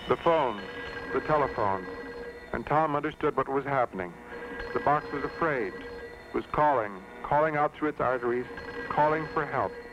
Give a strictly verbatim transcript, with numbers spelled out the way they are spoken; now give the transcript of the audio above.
The phone, the telephone, and Tom understood what was happening. The box was afraid, was calling, calling out through its arteries, calling for help.